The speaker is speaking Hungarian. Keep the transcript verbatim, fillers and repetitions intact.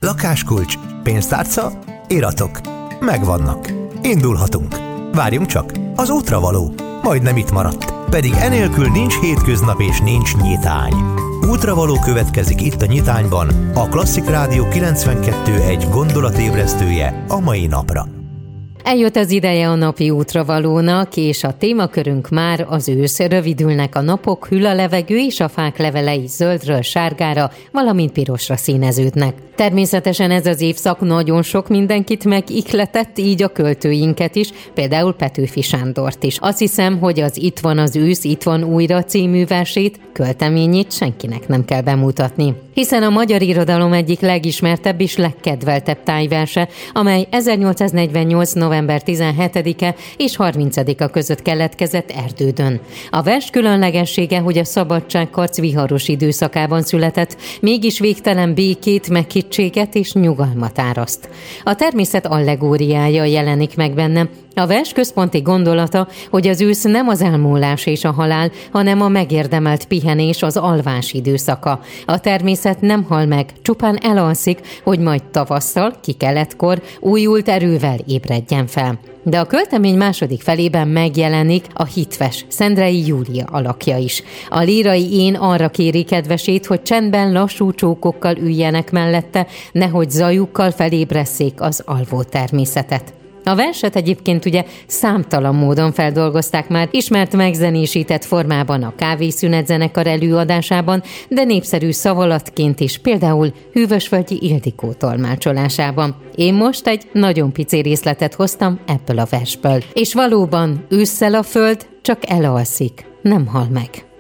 Lakáskulcs, pénztárca, iratok. Megvannak. Indulhatunk. Várjunk csak, az útra való. Majdnem itt maradt. Pedig enélkül nincs hétköznap és nincs nyitány. Útravaló következik itt a Nyitányban, a Klasszik Rádió kilencvenkettő egy gondolatébresztője a mai napra. Eljött az ideje a napi útravalónak, és a témakörünk már az ősz. Rövidülnek a napok, hűl a levegő, és a fák levelei zöldről sárgára, valamint pirosra színeződnek. Természetesen ez az évszak nagyon sok mindenkit megihletett, így a költőinket is, például Petőfi Sándort is. Azt hiszem, hogy az Itt van az ősz, itt van újra című versét, költeményét senkinek nem kell bemutatni. Hiszen a magyar irodalom egyik legismertebb és legkedveltebb tájverse, amely ezernyolcszáznegyvennyolc november tizenhetedike és harmincadika között keletkezett Erdődön. A vers különlegessége, hogy a szabadságharc viharos időszakában született, mégis végtelen békét, meghittséget és nyugalmat áraszt. A természet allegóriája jelenik meg benne. A vers központi gondolata, hogy az ősz nem az elmúlás és a halál, hanem a megérdemelt pihenés, az alvás időszaka. A természet nem hal meg, csupán elalszik, hogy majd tavasszal, kikeletkor újult erővel ébredjen fel. De a költemény második felében megjelenik a hitves Szendrei Júlia alakja is. A lírai én arra kéri kedvesét, hogy csendben lassú csókokkal üljenek mellette, nehogy zajukkal felébresszék az alvó természetet. A verset egyébként ugye számtalan módon feldolgozták már, ismert megzenésített formában a Kávészünet zenekar előadásában, de népszerű szavalatként is, például Hűvösvölgyi Ildikó tolmácsolásában. Én most egy nagyon pici részletet hoztam ebből a versből. És valóban ősszel a föld csak elalszik, nem hal meg.